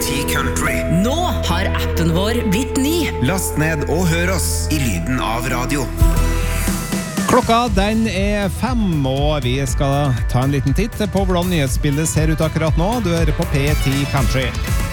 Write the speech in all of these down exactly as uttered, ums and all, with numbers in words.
T Country. Nå har appen vår blitt ny. Last ned og hør oss i lyden av radio. Klokka den er fem, og vi skal ta en liten titt på hvordan nyhetsbildet ser ut akkurat nå. Du hører på P T Country.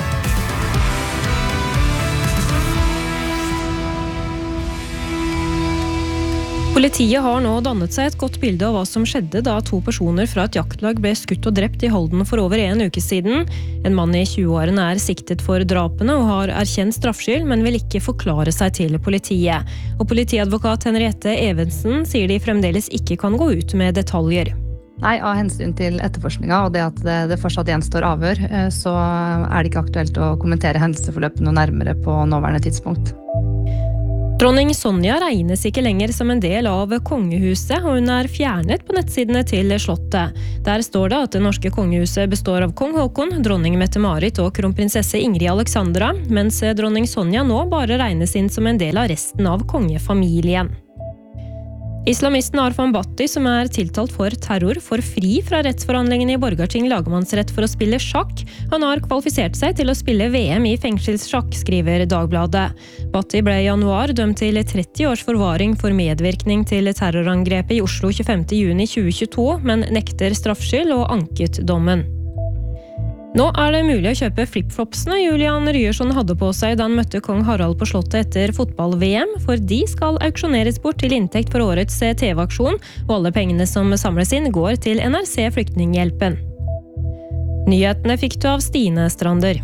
Politiet har nå dannet seg et godt bilde av hva som skjedde da to personer fra et jaktlag ble skutt og drept i Halden for over en uke siden. En mann i tjueårene er siktet for drapene og har erkjent straffskyld, men vil ikke forklare seg til politiet. Og politiadvokat Henriette Evensen sier de fremdeles ikke kan gå ut med detaljer. Nei, av hensyn til etterforskninga og det at det, det fortsatt gjenstår avhør, så er det ikke aktuelt å kommentere hendelsesforløpet noe nærmere på nåværende tidspunkt. Dronning Sonja regnes ikke lenger som en del av kongehuset, og hun er fjernet på nettsidene til slottet. Der står det at det norske kongehuset består av kong Håkon, dronning Mette-Marit og kronprinsesse Ingrid Alexandra, mens dronning Sonja nå bare regnes inn som en del av resten av kongefamilien. Islamisten Arfan Bhatti, som er tiltalt for terror, får fri fra rettsforhandlingene i Borgarting lagmannsrett for å spille sjakk. Han har kvalifisert seg til å spille V M i fengselssjakk, skriver Dagbladet. Bhatti ble i januar dømt til tretti års forvaring for medvirkning til terrorangrepet i Oslo tjuefemte juni tjue tjueto, men nekter straffskyld og anket dommen. Nå er det mulig å kjøpe flipflopsene Julian Ryerson hadde på seg da han møtte kong Harald på slottet etter fotball-V M, for de skal auksjoneres bort til inntekt for årets T V-aksjon, og alle pengene som samles inn går til N R C Flyktninghjelpen. Nyhetene fikk du av Stine Strander.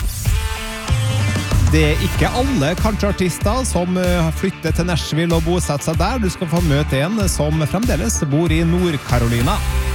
Det er ikke alle countryartister som flytter til Nashville og bosetter seg der. Du skal få møte en som fremdeles bor i Nord-Carolina.